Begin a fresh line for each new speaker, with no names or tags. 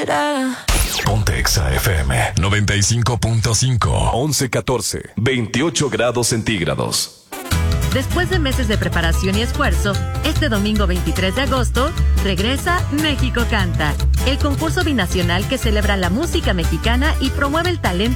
será?
Ponte Exa FM 95.5.
11-14, 28 grados centígrados.
Después de meses de preparación y esfuerzo, este domingo 23 de agosto, regresa México Canta, el concurso binacional que celebra la música mexicana y promueve el talento